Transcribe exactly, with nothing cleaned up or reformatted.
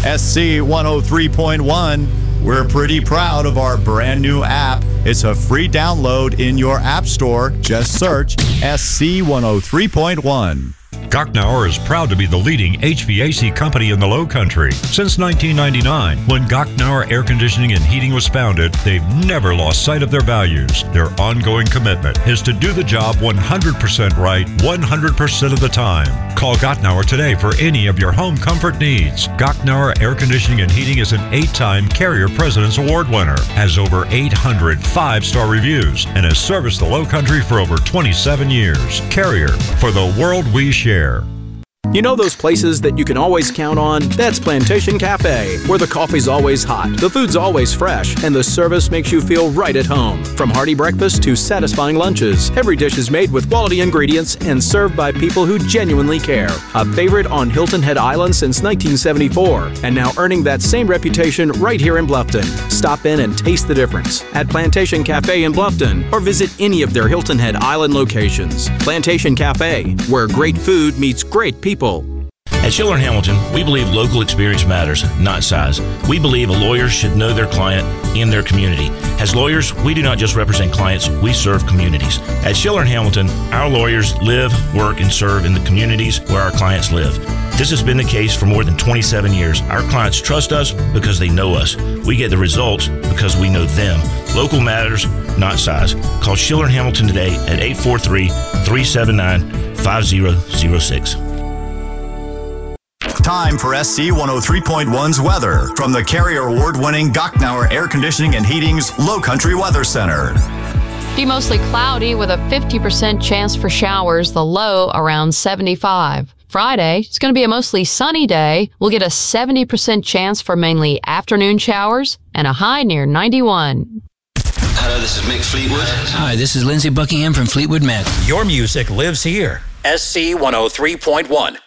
S C one oh three point one. We're pretty proud of our brand new app. It's a free download in your app store. Just search S C one oh three point one. Gochnauer is proud to be the leading H V A C company in the Low Country. Since nineteen ninety-nine, when Gochnauer Air Conditioning and Heating was founded, they've never lost sight of their values. Their ongoing commitment is to do the job one hundred percent right, one hundred percent of the time. Call Gochnauer today for any of your home comfort needs. Gochnauer Air Conditioning and Heating is an eight-time Carrier President's Award winner, has over eight hundred five-star reviews, and has serviced the Low Country for over twenty-seven years. Carrier, for the world we share. You know those places that you can always count on? That's Plantation Cafe, where the coffee's always hot, the food's always fresh, and the service makes you feel right at home. From hearty breakfast to satisfying lunches, every dish is made with quality ingredients and served by people who genuinely care. A favorite on Hilton Head Island since nineteen seventy-four, and now earning that same reputation right here in Bluffton. Stop in and taste the difference at Plantation Cafe in Bluffton, or visit any of their Hilton Head Island locations. Plantation Cafe, where great food meets great people. At Schiller and Hamilton, we believe local experience matters, not size. We believe a lawyer should know their client in their community. As lawyers, we do not just represent clients, we serve communities. At Schiller and Hamilton, our lawyers live, work, and serve in the communities where our clients live. This has been the case for more than twenty-seven years. Our clients trust us because they know us. We get the results because we know them. Local matters, not size. Call Schiller and Hamilton today at eight four three, three seven nine, five zero zero six. Time for S C one oh three point one's weather from the Carrier Award-winning Gochnauer Air Conditioning and Heating's Low Country Weather Center. Be mostly cloudy with a fifty percent chance for showers, the low around seventy-five. Friday, it's going to be a mostly sunny day. We'll get a seventy percent chance for mainly afternoon showers and a high near ninety-one. Hello, this is Mick Fleetwood. Hi, this is Lindsey Buckingham from Fleetwood Mac. Your music lives here. S C one oh three point one.